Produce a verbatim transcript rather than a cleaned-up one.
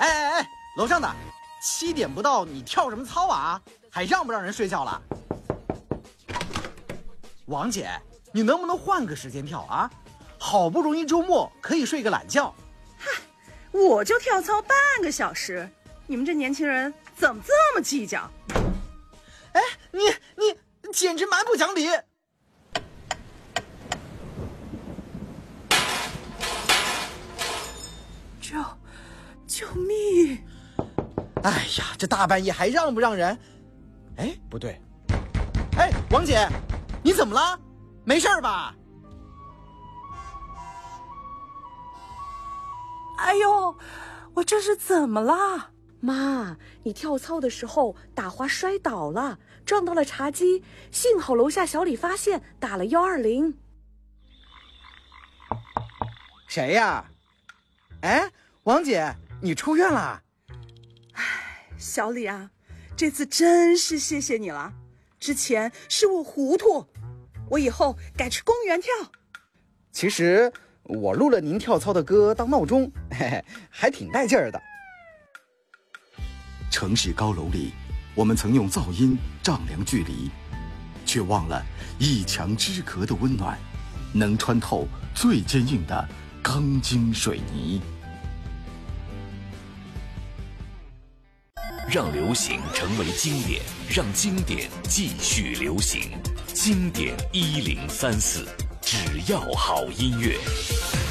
哎哎哎，楼上的，七点不到你跳什么操啊？还让不让人睡觉了？王姐，你能不能换个时间跳啊？好不容易周末可以睡个懒觉。 嗨，我就跳操半个小时，你们这年轻人怎么这么计较？ 哎，你你简直蛮不讲理！ 救救命！ 哎呀，这大半夜还让不让人？哎，不对，哎，王姐，你怎么了？没事吧？ 哎呦，我这是怎么了？ 妈，你跳操的时候打滑摔倒了，撞到了茶几，幸好楼下小李发现，打了一二零。 谁呀？哎，王姐，你出院了？ 哎，小李啊，这次真是谢谢你了。之前是我糊涂，我以后改去公园跳。 其实我录了您跳操的歌当闹钟，嘿嘿，还挺带劲儿的。 城市高楼里，我们曾用噪音丈量距离，却忘了一墙之隔的温暖，能穿透最坚硬的钢筋水泥。 让流行成为经典，让经典继续流行。经典一零三四，只要好音乐。